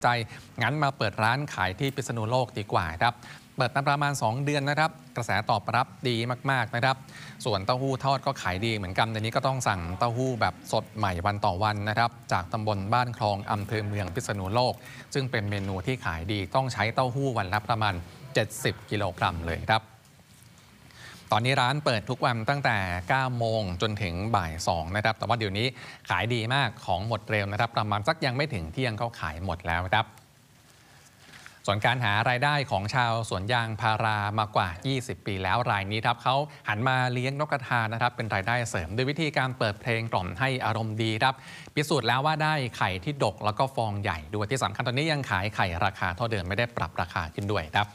ใจงั้นมาเปิดร้านขายที่พิษณุโลกดีกว่าครับเปิดมาประมาณ2 เดือนนะครับกระแสตอบรับดีมากๆนะครับส่วนเต้าหู้ทอดก็ขายดีเหมือนกันในนี้ก็ต้องสั่งเต้าหู้แบบสดใหม่วันต่อวันนะครับจากตำบลบ้านคลองอำเภอเมืองพิษณุโลกซึ่งเป็นเมนูที่ขายดีต้องใช้เต้าหู้วันละประมาณ70 กิโลกรัมเลยครับตอนนี้ร้านเปิดทุกวันตั้งแต่9 โมงจนถึงบ่าย 2นะครับแต่ว่าเดี๋ยวนี้ขายดีมากของหมดเร็วนะครับประมาณสักยังไม่ถึงเที่ยงเขาขายหมดแล้วครับส่วนการหารายได้ของชาวสวนยางพารามากว่า20 ปีแล้วรายนี้ครับเขาหันมาเลี้ยงนกกระทานะครับเป็นรายได้เสริมด้วยวิธีการเปิดเพลงกล่อมให้อารมณ์ดีครับพิสูจน์แล้วว่าได้ไข่ที่ดกแล้วก็ฟองใหญ่ด้วยที่สำคัญตอนนี้ยังขายไข่ราคาเท่าเดิมไม่ได้ปรับราคาขึ้นด้วยครับ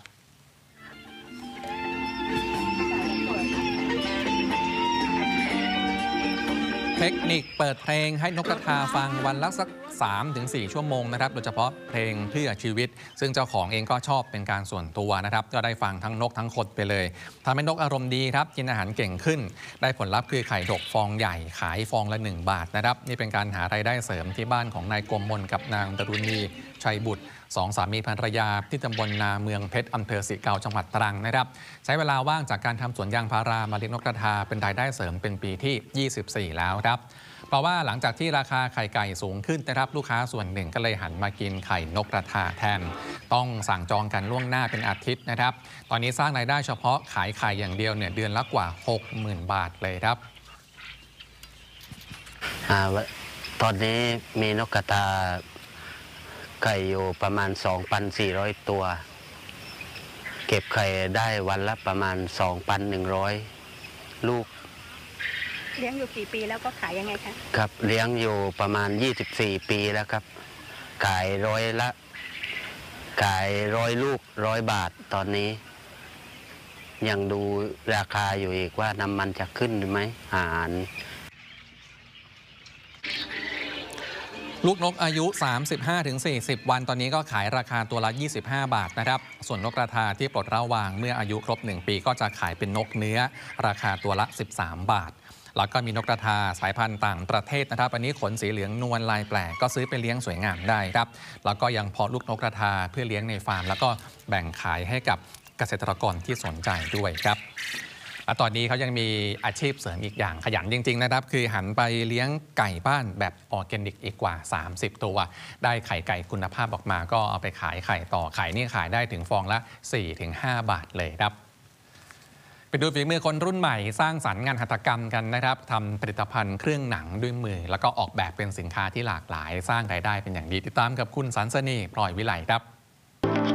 เทคนิคเปิดเพลงให้นกกระทาฟังวันละสัก 3-4 ชั่วโมงนะครับโดยเฉพาะเพลงเพื่อชีวิตซึ่งเจ้าของเองก็ชอบเป็นการส่วนตัวนะครับก็ได้ฟังทั้งนกทั้งคนไปเลยทำให้นกอารมณ์ดีครับกินอาหารเก่งขึ้นได้ผลลัพธ์คือไข่ดกฟองใหญ่ขายฟองละ1 บาทนะครับนี่เป็นการหารายได้เสริมที่บ้านของนายกรมมนกับนางดรุณีชัยบุตร2 สามีภรรยาที่ตำบลนาเมืองเพชรอำเภอสิเกาจังหวัดตรังนะครับใช้เวลาว่างจากการทำสวนยางพารามาเลี้ยงนกกระทาเป็นรายได้เสริมเป็นปีที่ 24 แล้วครับเพราะว่าหลังจากที่ราคาไข่ไก่สูงขึ้นนะครับลูกค้าส่วนหนึ่งก็เลยหันมากินไข่นกกระทาแทนต้องสั่งจองกันล่วงหน้าเป็นอาทิตย์นะครับตอนนี้สร้างรายได้เฉพาะขายไข่อย่างเดียวเนี่ยเดือนละกว่า 60,000 บาทเลยครับตอนนี้มีนกกระทาไก่อยู่ประมาณ 2,400 ตัวเก็บไข่ได้วันละประมาณ 2,100 ลูกเลี้ยงอยู่กี่ปีแล้วก็ขายยังไงคะครับเลี้ยงอยู่ประมาณ24 ปีแล้วครับขาย100 ลูก100 บาทตอนนี้ยังดูราคาอยู่อีกว่าน้ำมันจะขึ้นหรือไม่อาหารลูกนกอายุ 35-40 วันตอนนี้ก็ขายราคาตัวละ 25 บาทนะครับส่วนนกกระทาที่ปลดระวางเมื่ออายุครบ 1 ปีก็จะขายเป็นนกเนื้อราคาตัวละ 13 บาทแล้วก็มีนกกระทาสายพันธุ์ต่างประเทศนะครับอันนี้ขนสีเหลืองนวลลายแปลกก็ซื้อไปเลี้ยงสวยงามได้ครับแล้วก็ยังเพาะลูกนกกระทาเพื่อเลี้ยงในฟาร์มแล้วก็แบ่งขายให้กับเกษตรกรที่สนใจด้วยครับและตอนนี้เขายังมีอาชีพเสริมอีกอย่างขยันจริงๆนะครับคือหันไปเลี้ยงไก่บ้านแบบออร์แกนิกอีกกว่า30 ตัวได้ไข่ไก่คุณภาพออกมาก็เอาไปขายไข่ต่อไข่นี่ขายได้ถึงฟองละ 4-5 บาทเลยครับไปดูฝีมือคนรุ่นใหม่สร้างสรรค์งานหัตถกรรมกันนะครับทำผลิตภัณฑ์เครื่องหนังด้วยมือแล้วก็ออกแบบเป็นสินค้าที่หลากหลายสร้างรายได้เป็นอย่างดีติดตามกับคุณสันสนีพลอยวิไลครับ